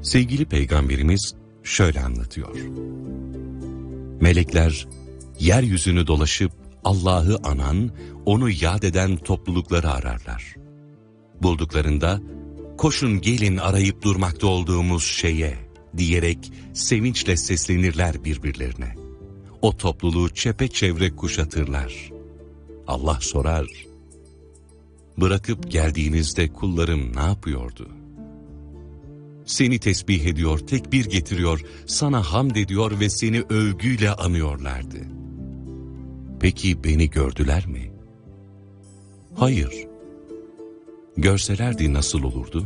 Sevgili Peygamberimiz şöyle anlatıyor. Melekler yeryüzünü dolaşıp Allah'ı anan, onu yad eden toplulukları ararlar. Bulduklarında, koşun gelin arayıp durmakta olduğumuz şeye diyerek sevinçle seslenirler birbirlerine. O topluluğu çepeçevre kuşatırlar. Allah sorar, bırakıp geldiğinizde kullarım ne yapıyordu? Seni tesbih ediyor, tekbir getiriyor, sana hamd ediyor ve seni övgüyle anıyorlardı. Peki beni gördüler mi? Hayır. Görselerdi nasıl olurdu?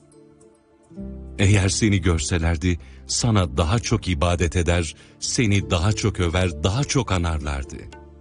Eğer seni görselerdi, sana daha çok ibadet eder, seni daha çok över, daha çok anarlardı.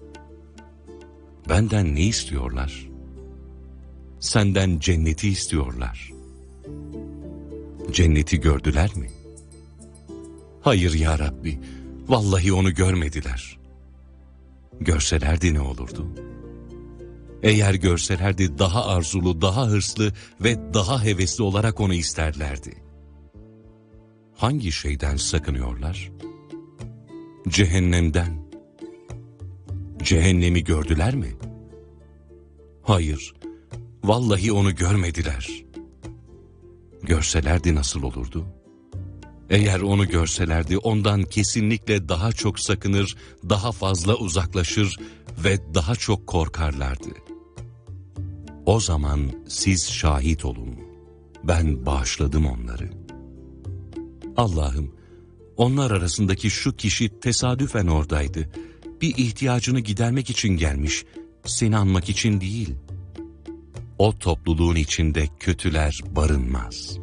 Benden ne istiyorlar? Senden cenneti istiyorlar. Cenneti gördüler mi? Hayır ya Rabbi, vallahi onu görmediler. Görselerdi ne olurdu? Eğer görselerdi daha arzulu, daha hırslı ve daha hevesli olarak onu isterlerdi. Hangi şeyden sakınıyorlar? Cehennemden. Cehennemi gördüler mi? Hayır, vallahi onu görmediler. Görselerdi nasıl olurdu? Eğer onu görselerdi ondan kesinlikle daha çok sakınır, daha fazla uzaklaşır ve daha çok korkarlardı. O zaman siz şahit olun. Ben bağışladım onları. Allah'ım, onlar arasındaki şu kişi tesadüfen oradaydı. Bir ihtiyacını gidermek için gelmiş, seni anmak için değil. O topluluğun içinde kötüler barınmaz.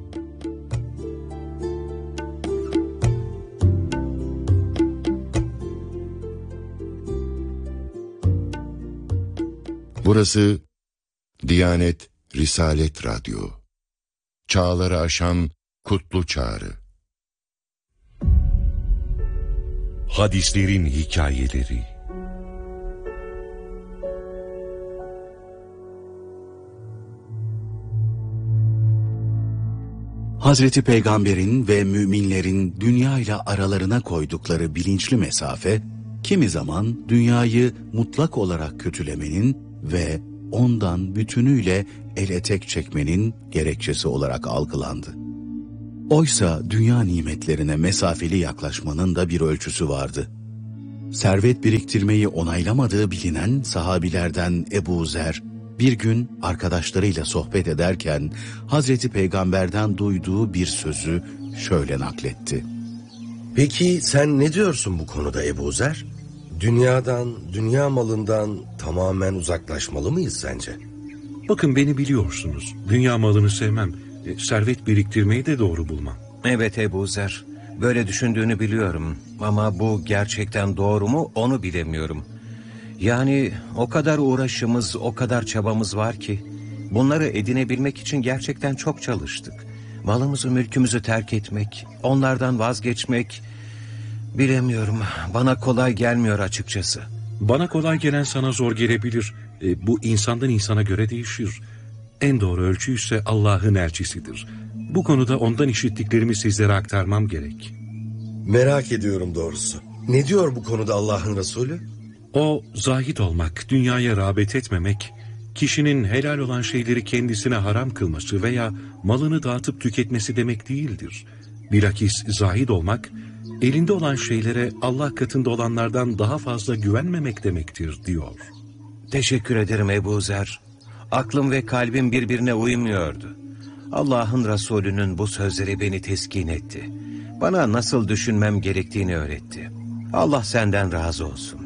Burası Diyanet Risalet Radyo. Çağları aşan kutlu çağrı. Hadislerin hikayeleri. Hazreti Peygamber'in ve müminlerin dünya ile aralarına koydukları bilinçli mesafe, kimi zaman dünyayı mutlak olarak kötülemenin ve ondan bütünüyle el etek çekmenin gerekçesi olarak algılandı. Oysa dünya nimetlerine mesafeli yaklaşmanın da bir ölçüsü vardı. Servet biriktirmeyi onaylamadığı bilinen sahabilerden Ebu Zer, bir gün arkadaşlarıyla sohbet ederken Hazreti Peygamber'den duyduğu bir sözü şöyle nakletti. Peki sen ne diyorsun bu konuda Ebu Zer? Dünyadan, dünya malından tamamen uzaklaşmalı mıyız sence? Bakın beni biliyorsunuz. Dünya malını sevmem. Servet biriktirmeyi de doğru bulmam. Evet Ebu Zer, böyle düşündüğünü biliyorum. Ama bu gerçekten doğru mu onu bilemiyorum. Yani o kadar uğraşımız, o kadar çabamız var ki bunları edinebilmek için gerçekten çok çalıştık. Malımızı, mülkümüzü terk etmek, onlardan vazgeçmek, bilemiyorum. Bana kolay gelmiyor açıkçası. Bana kolay gelen sana zor gelebilir. Bu insandan insana göre değişir. En doğru ölçü ise Allah'ın elçisidir. Bu konuda ondan işittiklerimi sizlere aktarmam gerek. Merak ediyorum doğrusu. Ne diyor bu konuda Allah'ın Resulü? O, zahid olmak, dünyaya rağbet etmemek, kişinin helal olan şeyleri kendisine haram kılması veya malını dağıtıp tüketmesi demek değildir. Bilakis zahid olmak, elinde olan şeylere Allah katında olanlardan daha fazla güvenmemek demektir diyor. Teşekkür ederim Ebu Zer. Aklım ve kalbim birbirine uymuyordu. Allah'ın Resulü'nün bu sözleri beni teskin etti. Bana nasıl düşünmem gerektiğini öğretti. Allah senden razı olsun.